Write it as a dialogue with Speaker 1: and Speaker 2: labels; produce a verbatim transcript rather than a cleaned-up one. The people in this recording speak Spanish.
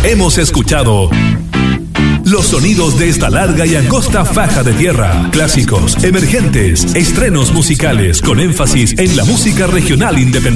Speaker 1: Hemos escuchado los sonidos de esta larga y angosta faja de tierra. Clásicos, emergentes, estrenos musicales con énfasis en la música regional independiente.